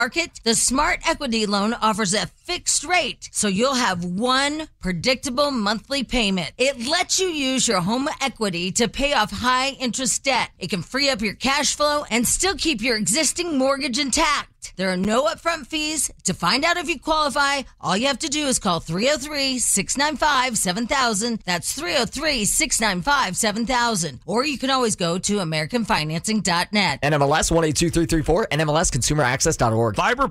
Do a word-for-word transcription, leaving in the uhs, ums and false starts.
market, the Smart Equity Loan offers a fixed rate, so you'll have one predictable monthly payment. It lets you use your home equity to pay off high-interest debt. It can free up your cash flow and still keep your existing mortgage intact. There are no upfront fees. To find out if you qualify, all you have to do is call three oh three, six nine five, seven thousand. That's three oh three, six nine five, seven thousand. Or you can always go to american financing dot net. N M L S one eight two three three four, N M L S consumer access dot org. Fiber